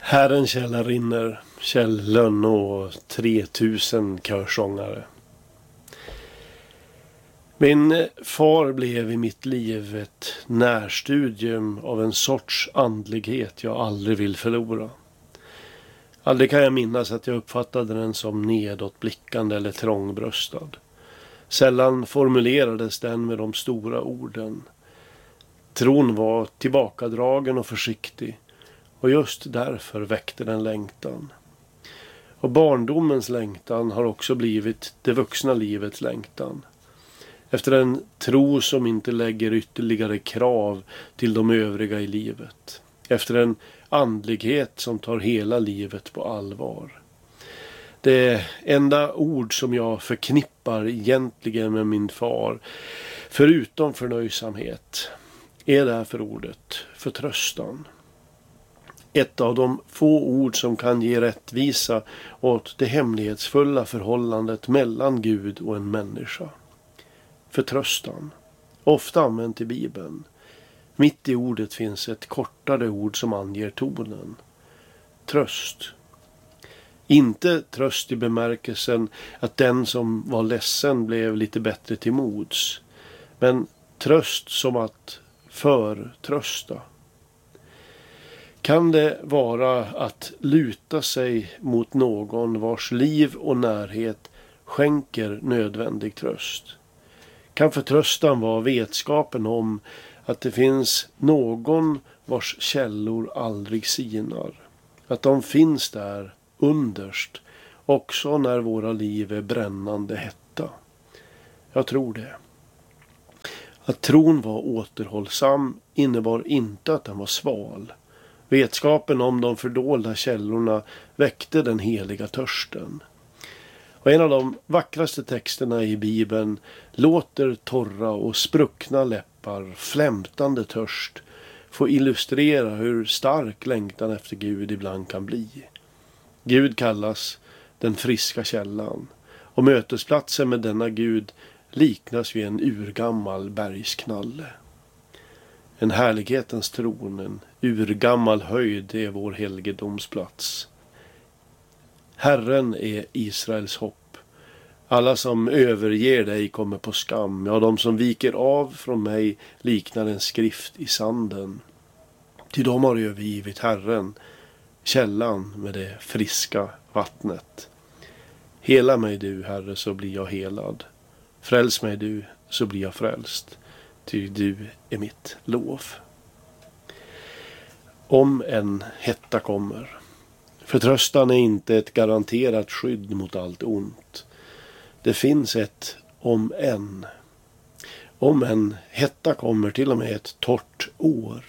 Herren källa rinner, Kjell Lönnå och 3000 körsångare. Min far blev i mitt liv ett närstudium av en sorts andlighet jag aldrig vill förlora. Aldrig kan jag minnas att jag uppfattade den som nedåtblickande eller trångbröstad. Sällan formulerades den med de stora orden. Tron var tillbakadragen och försiktig, och just därför väckte den längtan. Och barndomens längtan har också blivit det vuxna livets längtan. Efter en tro som inte lägger ytterligare krav till de övriga i livet. Efter en andlighet som tar hela livet på allvar. Det enda ord som jag förknippar egentligen med min far, förutom förnöjsamhet, är därför ordet förtröstan. Ett av de få ord som kan ge rättvisa åt det hemlighetsfulla förhållandet mellan Gud och en människa. Förtröstan, ofta använt i Bibeln. Mitt i ordet finns ett kortare ord som anger tonen. Tröst. Inte tröst i bemärkelsen att den som var ledsen blev lite bättre till mods. Men tröst som att förtrösta. Kan det vara att luta sig mot någon vars liv och närhet skänker nödvändig tröst? Kan förtröstan vara vetskapen om att det finns någon vars källor aldrig sinar? Att de finns där underst också när våra liv är brännande hetta? Jag tror det. Att tron var återhållsam innebar inte att den var sval. Vetskapen om de fördolda källorna väckte den heliga törsten. Och en av de vackraste texterna i Bibeln låter torra och spruckna läppar, flämtande törst, få illustrera hur stark längtan efter Gud ibland kan bli. Gud kallas den friska källan, och mötesplatsen med denna Gud liknas vid en urgammal bergsknalle. En härlighetens tron, en urgammal höjd är vår helgedomsplats. Herren är Israels hopp. Alla som överger dig kommer på skam. Ja, de som viker av från mig liknar en skrift i sanden. Till dem har övergivit Herren, källan med det friska vattnet. Hela mig du, Herre, så blir jag helad. Fräls mig du, så blir jag frälst. Ty du är mitt lov. Om en hetta kommer. Förtröstan är inte ett garanterat skydd mot allt ont. Det finns ett om en. Om en hetta kommer, till och med ett torrt år.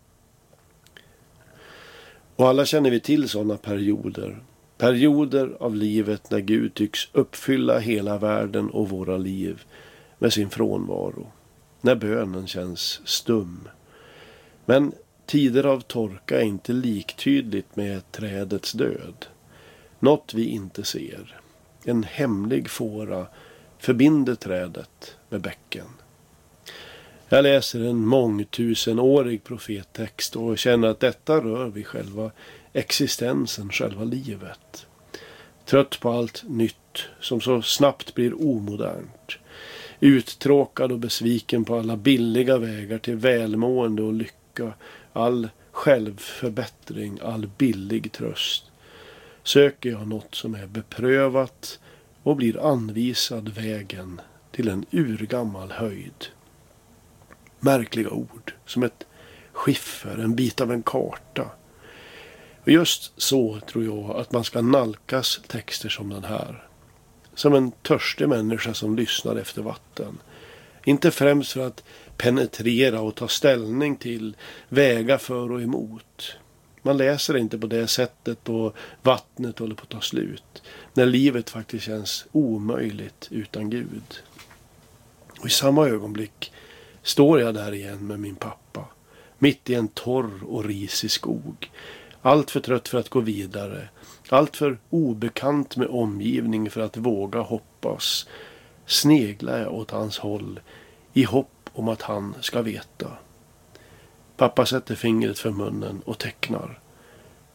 Och alla känner vi till sådana perioder. Perioder av livet när Gud tycks uppfylla hela världen och våra liv med sin frånvaro. När bönen känns stum. Men tider av torka är inte liktydigt med trädets död. Något vi inte ser. En hemlig fåra förbinder trädet med bäcken. Jag läser en mångtusenårig profettext och känner att detta rör vid själva existensen, själva livet. Trött på allt nytt som så snabbt blir omodernt. Uttråkad och besviken på alla billiga vägar till välmående och lycka. All självförbättring, all billig tröst. Söker jag något som är beprövat och blir anvisad vägen till en urgammal höjd. Märkliga ord, som ett skiffer, en bit av en karta. Och just så tror jag att man ska nalkas texter som den här. Som en törstig människa som lyssnar efter vatten. Inte främst för att penetrera och ta ställning till, väga för och emot. Man läser inte på det sättet och vattnet håller på att ta slut. När livet faktiskt känns omöjligt utan Gud. Och i samma ögonblick står jag där igen med min pappa. Mitt i en torr och risig skog. Allt för trött för att gå vidare. Allt för obekant med omgivning för att våga hoppas. Sneglar jag åt hans håll i hopp om att han ska veta. Pappa sätter fingret för munnen och tecknar.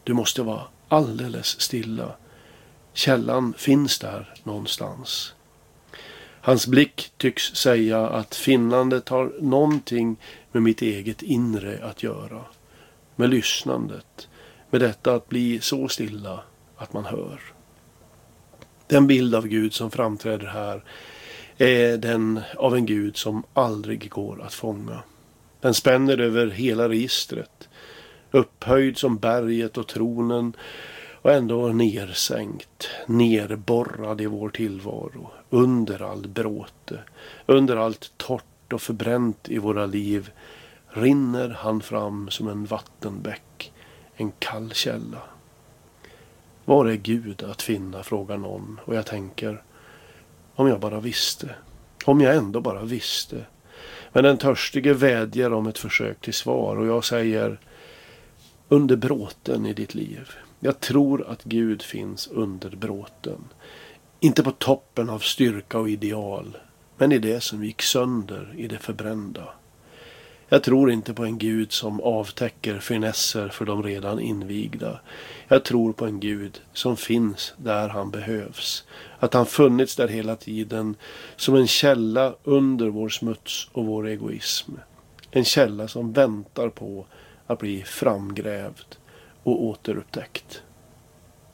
Du måste vara alldeles stilla. Källan finns där någonstans. Hans blick tycks säga att finnandet har någonting med mitt eget inre att göra. Med lyssnandet. Med detta att bli så stilla att man hör. Den bild av Gud som framträder här är den av en Gud som aldrig går att fånga. Den spänner över hela registret. Upphöjd som berget och tronen och ändå nersänkt, nerborrad i vår tillvaro. Under all bråte, under allt torrt och förbränt i våra liv rinner han fram som en vattenbäck, en kall källa. Var är Gud att finna, frågar någon, och jag tänker, om jag bara visste, om jag ändå bara visste. Men den törstige vädjar om ett försök till svar och jag säger, under bråten i ditt liv. Jag tror att Gud finns under bråten. Inte på toppen av styrka och ideal, men i det som gick sönder, i det förbrända. Jag tror inte på en Gud som avtäcker finesser för de redan invigda. Jag tror på en Gud som finns där han behövs. Att han funnits där hela tiden som en källa under vår smuts och vår egoism. En källa som väntar på att bli framgrävd och återupptäckt.